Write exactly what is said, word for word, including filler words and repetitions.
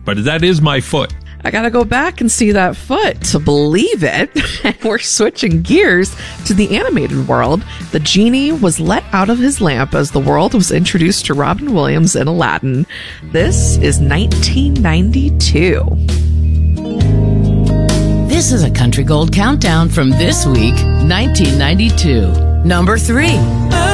but that is my foot. I gotta go back and see that foot to believe it. And we're switching gears to the animated world. The genie was let out of his lamp as the world was introduced to Robin Williams in Aladdin. This is nineteen ninety-two. This is a Country Gold Countdown from this week, nineteen ninety-two. Number three.